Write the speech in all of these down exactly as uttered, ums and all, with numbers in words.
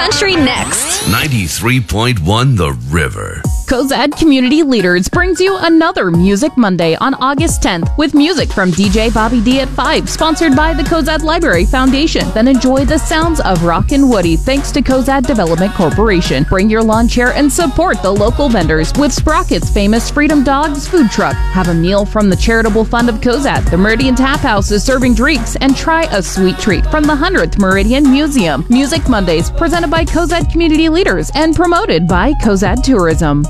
Country next. ninety-three point one The River. Cozad Community Leaders brings you another Music Monday on August tenth with music from D J Bobby D at five, sponsored by the Cozad Library Foundation. Then enjoy the sounds of Rockin' Woody thanks to Cozad Development Corporation. Bring your lawn chair and support the local vendors with Sprocket's famous Freedom Dogs food truck. Have a meal from the charitable fund of Cozad. The Meridian Tap House is serving drinks, and try a sweet treat from the hundredth Meridian Museum. Music Mondays presented by Cozad Community Leaders and promoted by Cozad Tourism.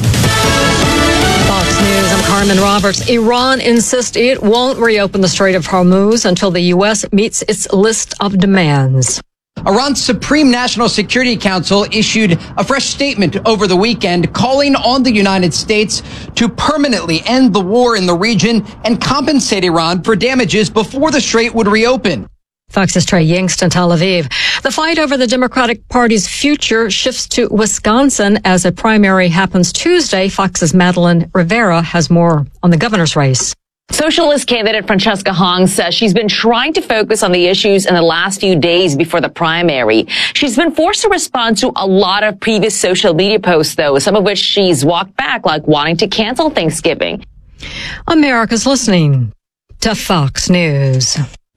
Fox News, I'm Carmen Roberts. Iran insists it won't reopen the Strait of Hormuz until the U S meets its list of demands. Iran's Supreme National Security Council issued a fresh statement over the weekend calling on the United States to permanently end the war in the region and compensate Iran for damages before the strait would reopen. Fox's Trey Yingst in Tel Aviv. The fight over the Democratic Party's future shifts to Wisconsin as a primary happens Tuesday. Fox's Madeline Rivera has more on the governor's race. Socialist candidate Francesca Hong says she's been trying to focus on the issues in the last few days before the primary. She's been forced to respond to a lot of previous social media posts, though, some of which she's walked back, like wanting to cancel Thanksgiving. America's listening to Fox News.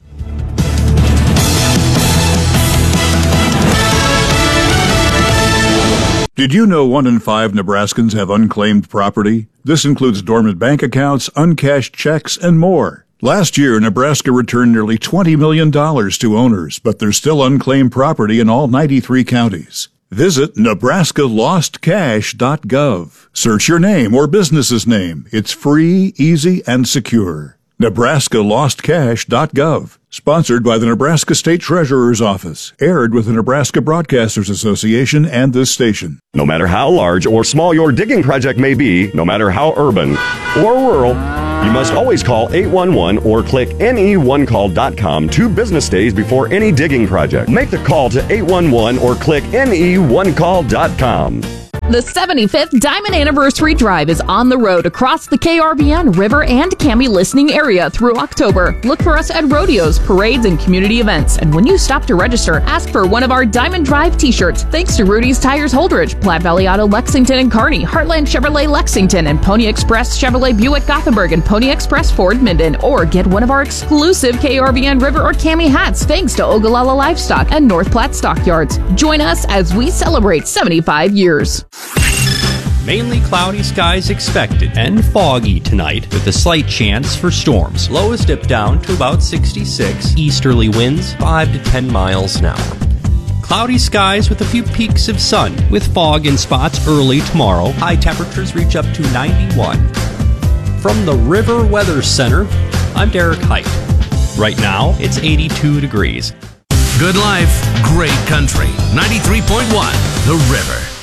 Did you know one in five Nebraskans have unclaimed property? This includes dormant bank accounts, uncashed checks, and more. Last year, Nebraska returned nearly twenty million dollars to owners, but there's still unclaimed property in all ninety-three counties. Visit Nebraska Lost Cash dot gov. Search your name or business's name. It's free, easy, and secure. Nebraska Lost Cash dot gov. Sponsored by the Nebraska State Treasurer's Office. Aired with the Nebraska Broadcasters Association and this station. No matter how large or small your digging project may be, no matter how urban or rural, you must always call eight one one or click N E one call dot com two business days before any digging project. Make the call to eight one one or click N E one call dot com. The seventy-fifth Diamond Anniversary Drive is on the road across the K R V N, River, and Cami listening area through October. Look for us at rodeos, parades, and community events. And when you stop to register, ask for one of our Diamond Drive t-shirts. Thanks to Rudy's Tires Holdridge, Platte Valley Auto Lexington and Kearney, Heartland Chevrolet Lexington, and Pony Express Chevrolet Buick Gothenburg, and Pony Express Ford Minden. Or get one of our exclusive K R V N, River, or Cami hats thanks to Ogallala Livestock and North Platte Stockyards. Join us as we celebrate seventy-five years. Mainly cloudy skies expected and foggy tonight with a slight chance for storms. Lows dip down to about sixty-six. Easterly winds five to ten miles an hour. Cloudy skies with a few peaks of sun with fog in spots early tomorrow. High temperatures reach up to ninety-one. From the River Weather Center, I'm Derek Height. Right now, it's eighty-two degrees. Good life, great country. ninety-three point one The River.